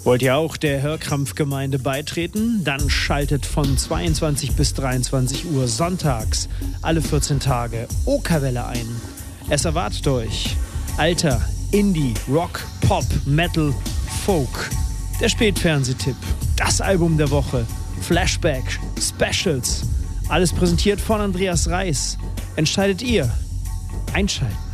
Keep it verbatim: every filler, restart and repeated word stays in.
Wollt ihr auch der Hörkrampfgemeinde beitreten? Dann schaltet von zweiundzwanzig bis dreiundzwanzig Uhr sonntags alle vierzehn Tage Okerwelle ein. Es erwartet euch Alter, Indie, Rock, Pop, Metal, Folk. Der Spätfernsehtipp, das Album der Woche, Flashback, Specials. Alles präsentiert von Andreas Reis. Entscheidet ihr. Einschalten.